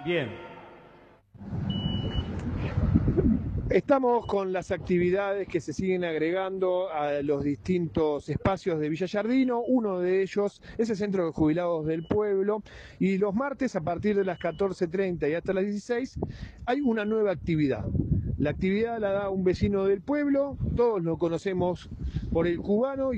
Bien. Estamos con las actividades que se siguen agregando a los distintos espacios de Villa Giardino. Uno de ellos es el Centro de Jubilados del Pueblo. Y los martes, a partir de las 14:30 y hasta las 16, hay una nueva actividad. La actividad la da un vecino del pueblo, todos lo conocemos por el cubano.